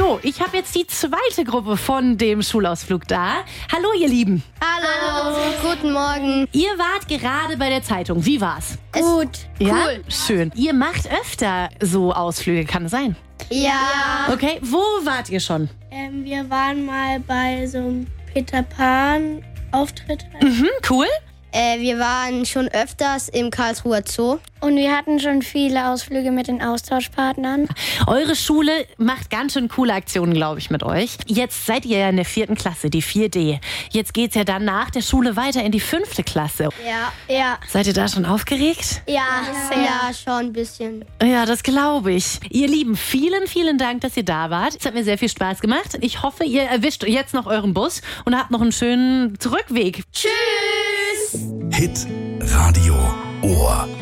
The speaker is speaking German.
So, ich habe jetzt die zweite Gruppe von dem Schulausflug da. Hallo, ihr Lieben. Hallo, guten Morgen. Ihr wart gerade bei der Zeitung. Wie war's? Gut. Ja? Cool. Schön. Ihr macht öfter so Ausflüge, kann es sein? Ja. Okay, wo wart ihr schon? Wir waren mal bei so einem Peter Pan-Auftritt. Cool. Wir waren schon öfters im Karlsruher Zoo. Und wir hatten schon viele Ausflüge mit den Austauschpartnern. Eure Schule macht ganz schön coole Aktionen, glaube ich, mit euch. Jetzt seid ihr ja in der 4. Klasse, die 4D. Jetzt geht's ja dann nach der Schule weiter in die 5. Klasse. Ja. Seid ihr da schon aufgeregt? Ja, schon ein bisschen. Ja, das glaube ich. Ihr Lieben, vielen, vielen Dank, dass ihr da wart. Es hat mir sehr viel Spaß gemacht. Ich hoffe, ihr erwischt jetzt noch euren Bus und habt noch einen schönen Zurückweg. Tschüss! Hit Radio Ohr.